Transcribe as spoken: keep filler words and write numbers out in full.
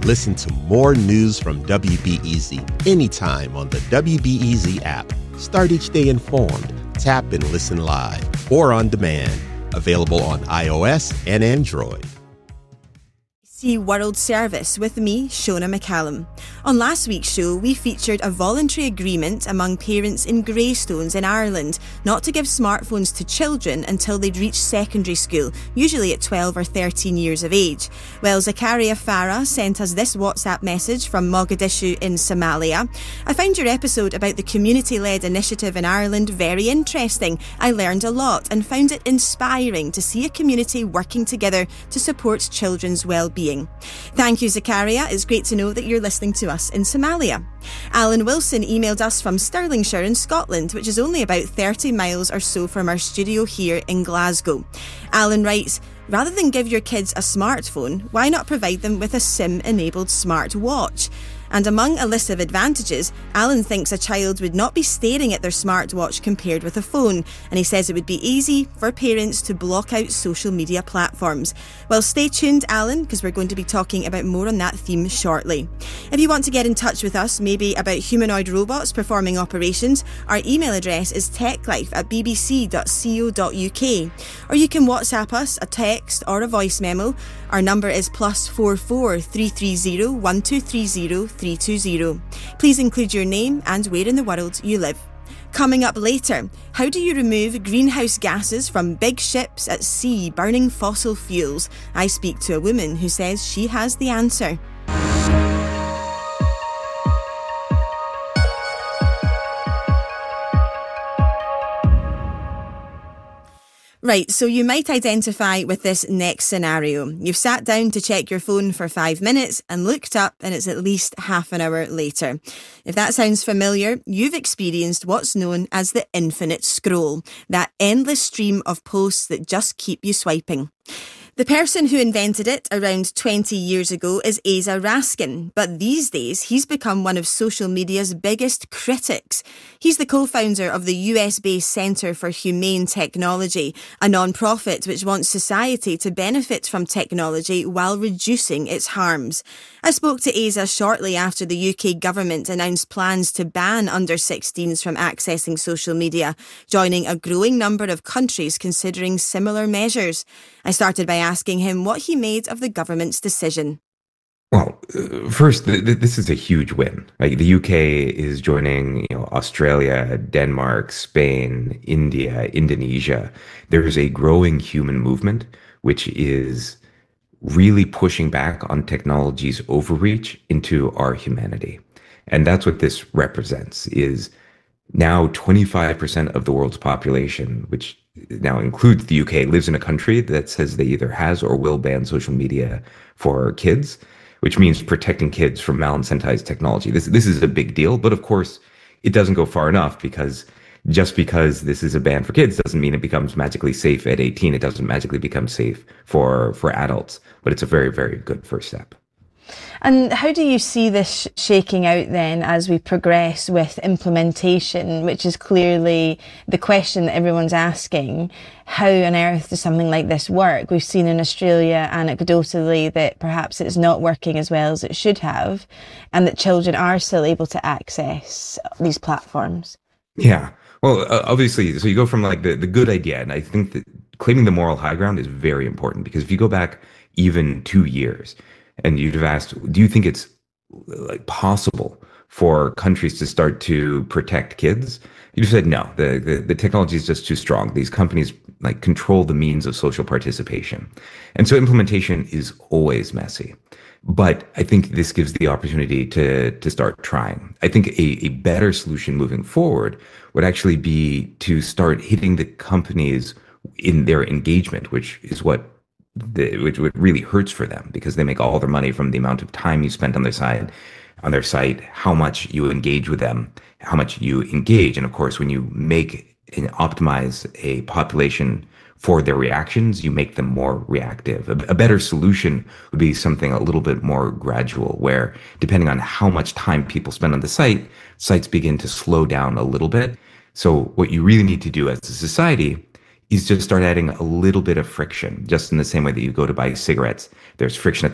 Listen to more news from W B E Z anytime on the W B E Z app. Start each day informed. Tap and listen live or on demand. Available on iOS and Android. World Service with me, Shona McCallum. On last week's show, we featured a voluntary agreement among parents in Greystones in Ireland not to give smartphones to children until they'd reached secondary school, usually at twelve or thirteen years of age. Well, Zakaria Farah sent us this WhatsApp message from Mogadishu in Somalia. I found your episode about the community-led initiative in Ireland very interesting. I learned a lot and found it inspiring to see a community working together to support children's well-being. Thank you, Zakaria. It's great to know that you're listening to us in Somalia. Alan Wilson emailed us from Stirlingshire in Scotland, which is only about thirty miles or so from our studio here in Glasgow. Alan writes, rather than give your kids a smartphone, why not provide them with a SIM-enabled smart watch? And among a list of advantages, Alan thinks a child would not be staring at their smartwatch compared with a phone, and he says it would be easy for parents to block out social media platforms. Well, stay tuned, Alan, because we're going to be talking about more on that theme shortly. If you want to get in touch with us, maybe about humanoid robots performing operations, our email address is techlife at b b c dot co dot u k. Or you can WhatsApp us a text or a voice memo. Our number is plus four four three three zero one two three zero three two zero. Please include your name and where in the world you live. Coming up later, how do you remove greenhouse gases from big ships at sea burning fossil fuels? I speak to a woman who says she has the answer. Right, so you might identify with this next scenario. You've sat down to check your phone for five minutes and looked up and it's at least half an hour later. If that sounds familiar, you've experienced what's known as the infinite scroll, that endless stream of posts that just keep you swiping. The person who invented it around twenty years ago is Asa Raskin, but these days he's become one of social media's biggest critics. He's the co-founder of the U S-based Centre for Humane Technology, a non-profit which wants society to benefit from technology while reducing its harms. I spoke to Asa shortly after the U K government announced plans to ban under sixteens from accessing social media, joining a growing number of countries considering similar measures. I started by asking him what he made of the government's decision. Well, uh, first, th- th- this is a huge win. Like the U K is joining, you know, Australia, Denmark, Spain, India, Indonesia. There's a growing human movement which is really pushing back on technology's overreach into our humanity. And that's what this represents, is now twenty-five percent of the world's population, which now includes the U K, lives in a country that says they either has or will ban social media for kids, which means protecting kids from malincentivized technology. This this is a big deal, but of course, it doesn't go far enough, because just because this is a ban for kids doesn't mean it becomes magically safe at eighteen. It doesn't magically become safe for, for adults, but it's a very, very good first step. And how do you see this shaking out then as we progress with implementation, which is clearly the question that everyone's asking? How on earth does something like this work? We've seen in Australia anecdotally that perhaps it's not working as well as it should have, and that children are still able to access these platforms. Yeah. Well, uh, obviously, so you go from like the, the good idea, and I think that claiming the moral high ground is very important, because if you go back even two years, and you'd have asked, do you think it's like possible for countries to start to protect kids? You said no. The, the the technology is just too strong. These companies like control the means of social participation, and so implementation is always messy. But I think this gives the opportunity to to start trying. I think a, a better solution moving forward would actually be to start hitting the companies in their engagement, which is what The, which, which really hurts for them, because they make all their money from the amount of time you spent on their side, on their site, how much you engage with them, how much you engage. And of course, when you make and optimize a population for their reactions, you make them more reactive. A, a better solution would be something a little bit more gradual, where depending on how much time people spend on the site, sites begin to slow down a little bit. So what you really need to do as a society is just start adding a little bit of friction, just in the same way that you go to buy cigarettes. There's friction at